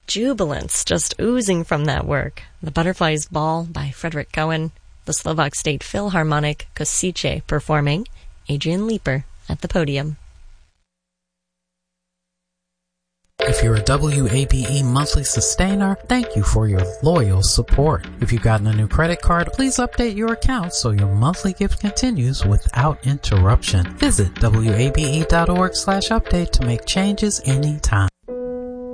jubilance just oozing from that work. The Butterflies Ball by Frederick Cohen, the Slovak State Philharmonic Kosice performing, Adrian Leeper at the podium. If you're a WABE monthly sustainer, thank you for your loyal support. If you've gotten a new credit card, please update your account so your monthly gift continues without interruption. Visit WABE.org/update to make changes anytime.